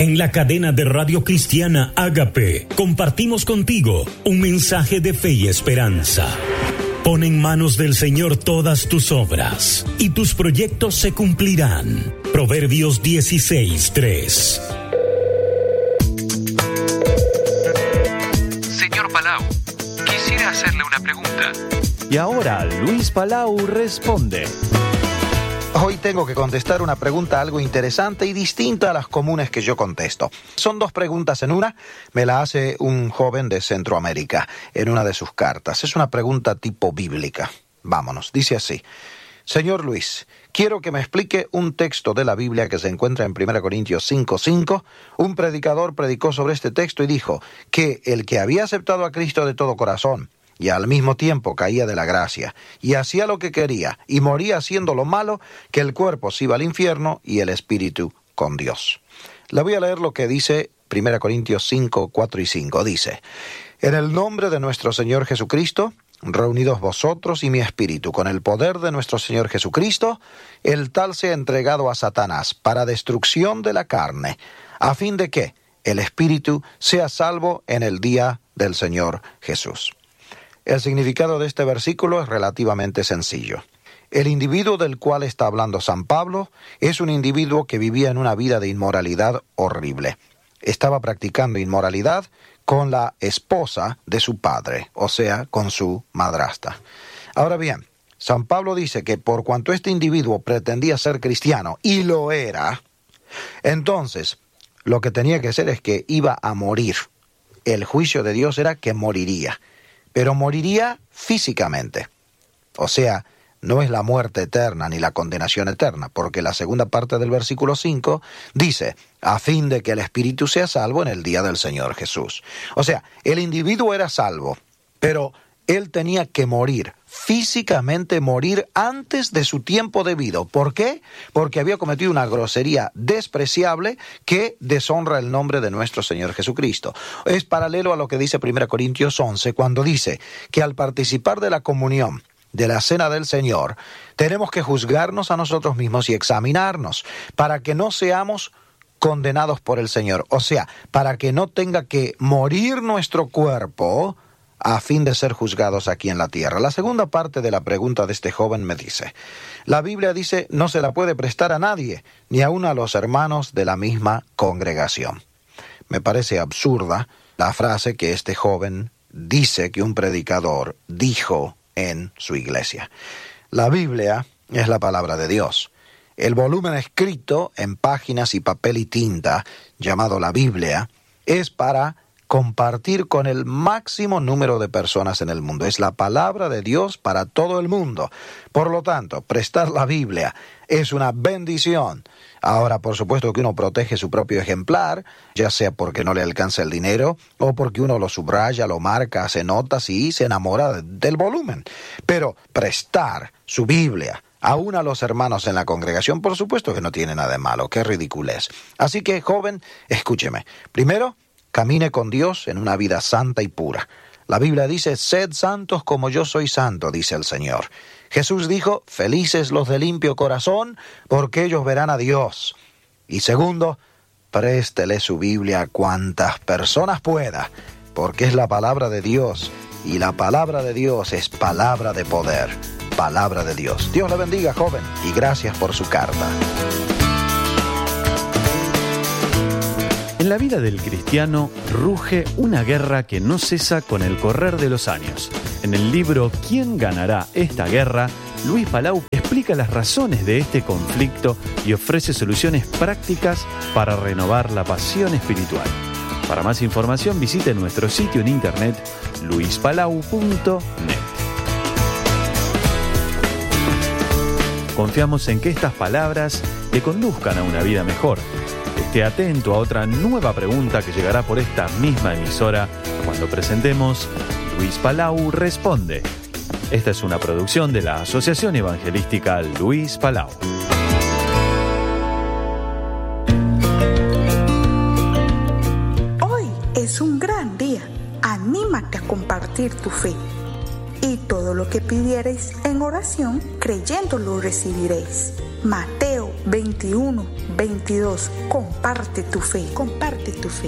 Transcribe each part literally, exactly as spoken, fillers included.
En la cadena de Radio Cristiana Ágape, compartimos contigo un mensaje de fe y esperanza. Pon en manos del Señor todas tus obras, y tus proyectos se cumplirán. Proverbios dieciséis tres. Señor Palau, quisiera hacerle una pregunta. Y ahora Luis Palau responde. Hoy tengo que contestar una pregunta algo interesante y distinta a las comunes que yo contesto. Son dos preguntas en una. Me la hace un joven de Centroamérica en una de sus cartas. Es una pregunta tipo bíblica. Vámonos. Dice así: Señor Luis, quiero que me explique un texto de la Biblia que se encuentra en primera Corintios cinco cinco. Un predicador predicó sobre este texto y dijo que el que había aceptado a Cristo de todo corazón y al mismo tiempo caía de la gracia, y hacía lo que quería, y moría haciendo lo malo, que el cuerpo se iba al infierno y el espíritu con Dios. Le voy a leer lo que dice primera Corintios cinco, cuatro y cinco. Dice: En el nombre de nuestro Señor Jesucristo, reunidos vosotros y mi espíritu, con el poder de nuestro Señor Jesucristo, el tal sea entregado a Satanás para destrucción de la carne, a fin de que el espíritu sea salvo en el día del Señor Jesús. El significado de este versículo es relativamente sencillo. El individuo del cual está hablando San Pablo es un individuo que vivía en una vida de inmoralidad horrible. Estaba practicando inmoralidad con la esposa de su padre, o sea, con su madrastra. Ahora bien, San Pablo dice que por cuanto este individuo pretendía ser cristiano, y lo era, entonces lo que tenía que hacer es que iba a morir. El juicio de Dios era que moriría. Pero moriría físicamente. O sea, no es la muerte eterna ni la condenación eterna, porque la segunda parte del versículo cinco dice, a fin de que el espíritu sea salvo en el día del Señor Jesús. O sea, el individuo era salvo, pero él tenía que morir, físicamente morir antes de su tiempo debido. ¿Por qué? Porque había cometido una grosería despreciable que deshonra el nombre de nuestro Señor Jesucristo. Es paralelo a lo que dice primera Corintios once, cuando dice que al participar de la comunión, de la cena del Señor, tenemos que juzgarnos a nosotros mismos y examinarnos para que no seamos condenados por el Señor. O sea, para que no tenga que morir nuestro cuerpo a fin de ser juzgados aquí en la tierra. La segunda parte de la pregunta de este joven me dice, la Biblia dice no se la puede prestar a nadie, ni aun a los hermanos de la misma congregación. Me parece absurda la frase que este joven dice que un predicador dijo en su iglesia. La Biblia es la palabra de Dios. El volumen escrito en páginas y papel y tinta, llamado la Biblia, es para compartir con el máximo número de personas en el mundo. Es la palabra de Dios para todo el mundo. Por lo tanto, prestar la Biblia es una bendición. Ahora, por supuesto que uno protege su propio ejemplar, ya sea porque no le alcanza el dinero, o porque uno lo subraya, lo marca, hace notas y se enamora del volumen. Pero prestar su Biblia aún a los hermanos en la congregación, por supuesto que no tiene nada de malo. ¡Qué ridiculez! Así que, joven, escúcheme. Primero, camine con Dios en una vida santa y pura. La Biblia dice, sed santos como yo soy santo, dice el Señor. Jesús dijo, felices los de limpio corazón, porque ellos verán a Dios. Y segundo, préstele su Biblia a cuantas personas pueda, porque es la palabra de Dios, y la palabra de Dios es palabra de poder, palabra de Dios. Dios le bendiga, joven, y gracias por su carta. En la vida del cristiano ruge una guerra que no cesa con el correr de los años. En el libro ¿Quién ganará esta guerra?, Luis Palau explica las razones de este conflicto y ofrece soluciones prácticas para renovar la pasión espiritual. Para más información visite nuestro sitio en internet luis palau punto net. Confiamos en que estas palabras le conduzcan a una vida mejor. Esté atento a otra nueva pregunta que llegará por esta misma emisora cuando presentemos Luis Palau Responde. Esta es una producción de la Asociación Evangelística Luis Palau. Hoy es un gran día. Anímate a compartir tu fe. Y todo lo que pidiereis en oración, creyendo lo recibiréis. Mateo veintiuno, veintidós. Comparte tu fe, comparte tu fe.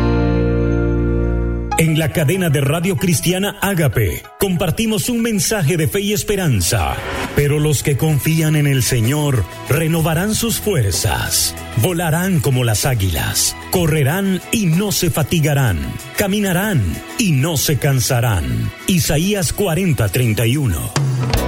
En la cadena de Radio Cristiana Ágape compartimos un mensaje de fe y esperanza. Pero los que confían en el Señor renovarán sus fuerzas, volarán como las águilas, correrán y no se fatigarán, caminarán y no se cansarán. Isaías cuarenta, treinta y uno.